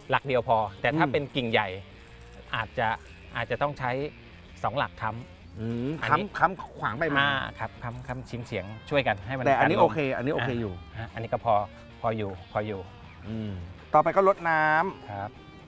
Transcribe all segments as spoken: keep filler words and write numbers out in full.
หลักเดียวพอแต่ถ้าเป็นกิ่งใหญ่อาจจะอาจจะต้องใช้สองหลักค้ำค้ำค้ำขวางไปมาครับค้ำค้ำชิมเสียงช่วยกันให้มันแต่อันนี้โอเคอันนี้โอเคอยู่อันนี้ก็พอพออยู่พออยู่ต่อไปก็รดน้ำครับ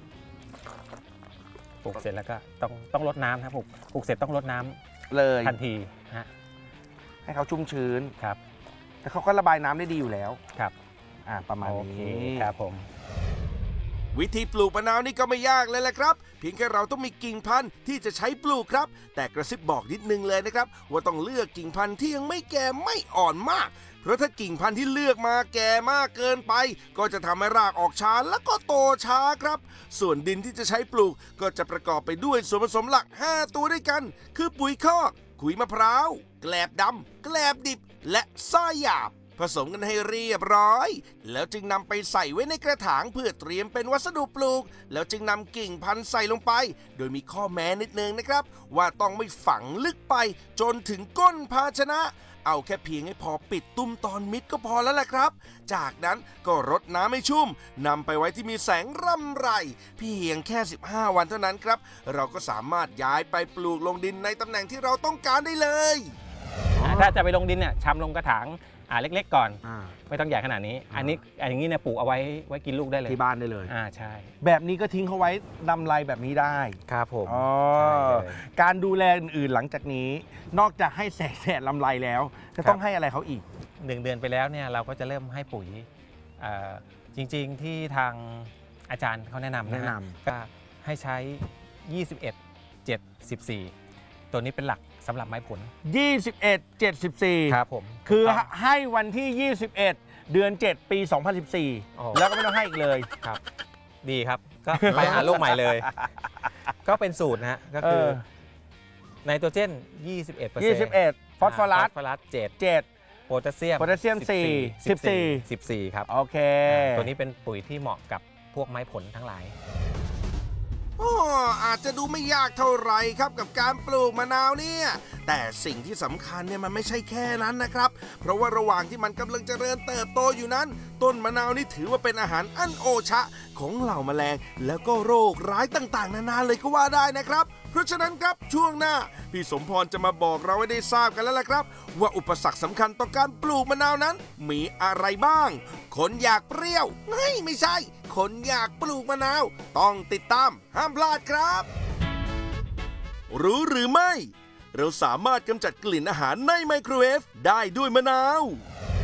ปลูกเสร็จแล้วก็ต้องต้องรดน้ำครับปลูกปลูกเสร็จต้องรดน้ำเลยทันทีฮะให้เขาชุ่มชื้นครับแต่เขาก็ระบายน้ำได้ดีอยู่แล้วครับอ่าประมาณนี้ครับผมวิธีปลูกมะนาวนี่ก็ไม่ยากเลยแหละครับเพียงแค่เราต้องมีกิ่งพันธุ์ที่จะใช้ปลูกครับแต่กระซิบบอกนิดนึงเลยนะครับว่าต้องเลือกกิ่งพันธุ์ที่ยังไม่แก่ไม่อ่อนมากเพราะถ้ากิ่งพันธุ์ที่เลือกมาแก่มากเกินไปก็จะทำให้รากออกช้าแล้วก็โตช้าครับส่วนดินที่จะใช้ปลูกก็จะประกอบไปด้วยส่วนผสมหลักห้าตัวด้วยกันคือปุ๋ยคอกขุยมะพร้าวแกลบดำแกลบดิบและทรายหยาบผสมกันให้เรียบร้อยแล้วจึงนำไปใส่ไว้ในกระถางเพื่อเตรียมเป็นวัสดุปลูกแล้วจึงนำกิ่งพันธุ์ใส่ลงไปโดยมีข้อแม้นิดนึงนะครับว่าต้องไม่ฝังลึกไปจนถึงก้นภาชนะเอาแค่เพียงให้พอปิดตุ้มตอนมิดก็พอแล้วแหละครับจากนั้นก็รดน้ำให้ชุ่มนำไปไว้ที่มีแสงร่ำไรเพียงแค่สิบห้าวันเท่านั้นครับเราก็สามารถย้ายไปปลูกลงดินในตำแหน่งที่เราต้องการได้เลยถ้าจะไปลงดินเนี่ยชำลงกระถางอ่าเล็กๆก่อนอไม่ต้องใหญ่ขนาดนี้อันนี้อย่างนี้เนี่ยปลูกเอาไว้ไว้กินลูกได้เลยที่บ้านได้เลยอ่าใช่แบบนี้ก็ทิ้งเขาไว้ดำไรแบบนี้ได้ครับผมการดูแลอื่นๆหลังจากนี้นอกจากให้แสงแดดลำไรแล้วจะต้องให้อะไรเขาอีกหนึ่งเดือนไปแล้วเนี่ยเราก็จะเริ่มให้ปุ๋ยจริงๆที่ทางอาจารย์เขาแนะนำนะก็ให้ใช้ยี่สิบเอ็ด เจ็ด สิบสี่ตัวนี้เป็นหลักสำหรับไม้ผลยี่สิบเอ็ด เจ็ด สิบสี่ครับผมคือให้วันที่ยี่สิบเอ็ดเดือนเจ็ดปีสองพันสิบสี่แล้วก็ไม่ต้องให้อีกเลยครับดีครับก็ไปหาลูกใหม่เลยก็เป็นสูตรนะฮะก็คือไนโตรเจน ยี่สิบเอ็ดเปอร์เซ็นต์ยี่สิบเอ็ดฟอสฟอรัสฟอสฟอรัสเจ็ดเจ็ดโพแทสเซียมโพแทสเซียมสี่ สิบสี่สิบสี่ครับโอเคตัวนี้เป็นปุ๋ยที่เหมาะกับพวกไม้ผลทั้งหลายอ๋ออาจจะดูไม่ยากเท่าไหร่ครับกับการปลูกมะนาวเนี่ยแต่สิ่งที่สำคัญเนี่ยมันไม่ใช่แค่นั้นนะครับเพราะว่าระหว่างที่มันกำลังเจริญเติบโตอยู่นั้นต้นมะนาวนี่ถือว่าเป็นอาหารอันโอชะของเหล่าแมลงแล้วก็โรคร้ายต่างๆนานาเลยก็ว่าได้นะครับเพราะฉะนั้นครับช่วงหน้าพี่สมพรจะมาบอกเราให้ได้ทราบกันแล้วล่ะครับว่าอุปสรรคสำคัญต่อการปลูกมะนาวนั้นมีอะไรบ้างคนอยากเปรี้ยวไม่ไม่ใช่คนอยากปลูกมะนาวต้องติดตามห้ามพลาดครับรู้หรือไม่เราสามารถกำจัดกลิ่นอาหารในไมโครเวฟได้ด้วยมะนาว